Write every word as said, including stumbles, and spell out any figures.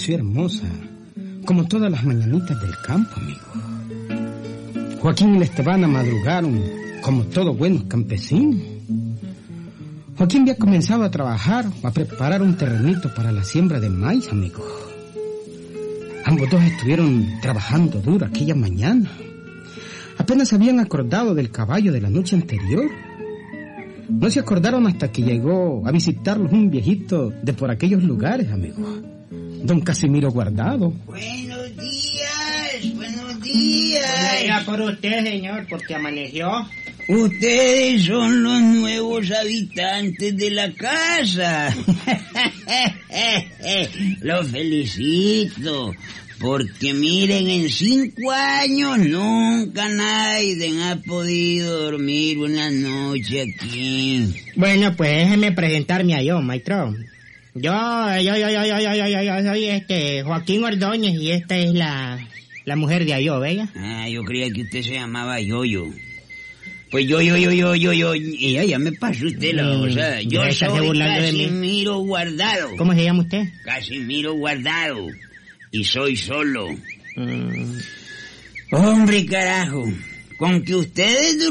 amaneció hermosa, como todas las mañanitas del campo, amigo. Joaquín y la Estebana madrugaron, como todos buenos campesinos. Joaquín había comenzado a trabajar, a preparar un terrenito para la siembra de maíz, amigo. Ambos dos estuvieron trabajando duro aquella mañana. Apenas se habían acordado del caballo de la noche anterior. No se acordaron hasta que llegó a visitarlos un viejito de por aquellos lugares, amigo. Don Casimiro Guardado. Buenos días, buenos días. Era por usted, señor, porque amaneció. Ustedes son los nuevos habitantes de la casa. Los felicito. Porque miren, en cinco años nunca nadie ha podido dormir una noche aquí. Bueno, pues déjeme presentarme a yo, maestro. Yo, yo, yo, yo, yo, yo, yo, yo, yo soy este Joaquín Ordóñez y esta es la, la mujer de Ayo, ¿vea? Ah, yo creía que usted se llamaba Yoyo. Pues yo, yo, yo, yo, yo, yo, y ya, ya me pasó usted la Mm, cosa. Yo ya está soy burlando de mí. Casimiro Guardado. ¿Cómo se llama usted? Casimiro Guardado. Y soy solo. Mm. Hombre, carajo, con que ustedes